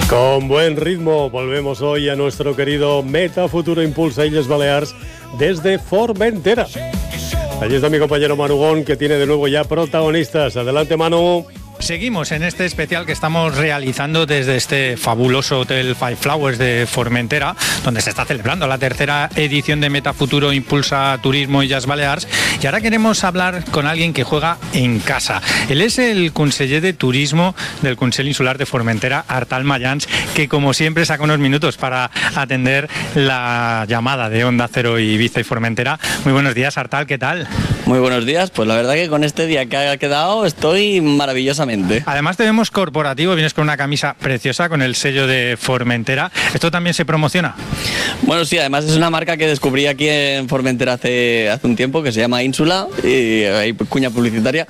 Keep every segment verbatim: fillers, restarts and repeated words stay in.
Con buen ritmo volvemos hoy a nuestro querido Meta Futuro Impulsa Illes Balears desde Formentera. Allí está mi compañero Manugón, que tiene de nuevo ya protagonistas. Adelante, Manu. Seguimos en este especial que estamos realizando desde este fabuloso Hotel Five Flowers de Formentera, donde se está celebrando la tercera edición de Meta Futuro Impulsa Turismo Illes Balears. Y ahora queremos hablar con alguien que juega en casa. Él es el conseller de Turismo del Consell Insular de Formentera, Artal Mayans, que como siempre saca unos minutos para atender la llamada de Onda Cero y Ibiza y Formentera. Muy buenos días, Artal, ¿qué tal? Muy buenos días, pues la verdad que con este día que ha quedado estoy maravillosamente. Además te vemos corporativo, vienes con una camisa preciosa con el sello de Formentera. ¿Esto también se promociona? Bueno, sí, además es una marca que descubrí aquí en Formentera hace, hace un tiempo, que se llama Ínsula, y hay cuña publicitaria,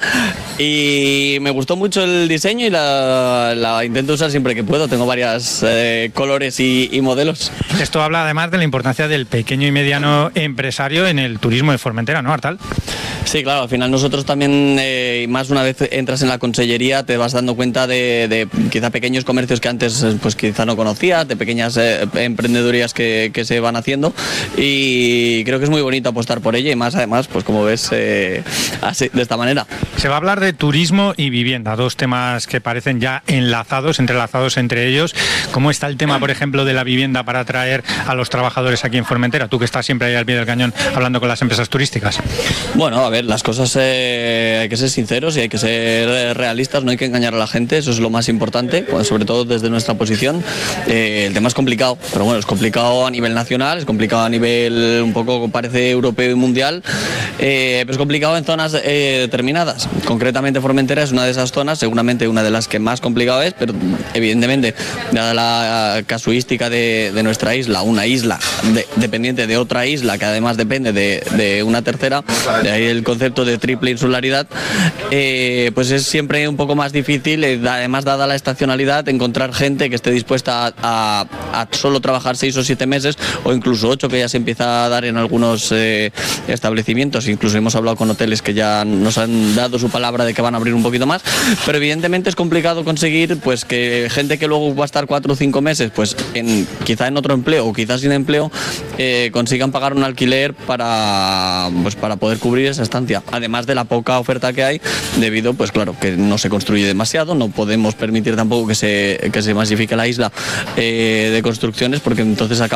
y me gustó mucho el diseño y la, la intento usar siempre que puedo. Tengo varios eh, colores y, y modelos. Esto habla además de la importancia del pequeño y mediano empresario en el turismo de Formentera, ¿no, Artal? Sí, claro, al final nosotros también, eh, más una vez entras en la consellería, te vas dando cuenta de, de quizá pequeños comercios que antes pues quizá no conocías, de pequeñas eh, emprendedurías que, que se van haciendo, y creo que es muy bonito apostar por ella, y más además, pues como ves, eh, así, de esta manera. Se va a hablar de turismo y vivienda, dos temas que parecen ya enlazados, entrelazados entre ellos. ¿Cómo está el tema, por ejemplo, de la vivienda para atraer a los trabajadores aquí en Formentera? Tú que estás siempre ahí al pie del cañón hablando con las empresas turísticas. Bueno, a ver, las cosas eh, hay que ser sinceros y hay que ser realistas, no hay que engañar a la gente, eso es lo más importante, bueno, sobre todo desde nuestra posición. Eh, el tema es complicado, pero bueno, es complicado a nivel nacional, es complicado a nivel un poco, parece, europeo y mundial, eh, pero es complicado en zonas eh, determinadas. Concretamente Formentera es una de esas zonas, seguramente una de las que más complicado es, pero evidentemente, dada la casuística de, de nuestra isla, una isla de, dependiente de otra isla que además depende de, de una tercera, de ahí el concepto de triple insularidad, eh, pues es siempre un poco más difícil, eh, además dada la estacionalidad, encontrar gente que esté dispuesta a, a, a solo trabajar seis o siete meses o incluso ocho, que ya se empieza a dar en algunos eh, establecimientos. Incluso hemos hablado con hoteles que ya nos han dado su palabra de que van a abrir un poquito más, pero evidentemente es complicado conseguir pues que gente que luego va a estar cuatro o cinco meses pues en, quizá en otro empleo o quizás sin empleo, eh, consigan pagar un alquiler para, pues, para poder cubrir esa estancia, además de la poca oferta que hay, debido, pues claro, que no se construye demasiado, no podemos permitir tampoco que se, que se masifique la isla eh, de construcciones, porque entonces acaba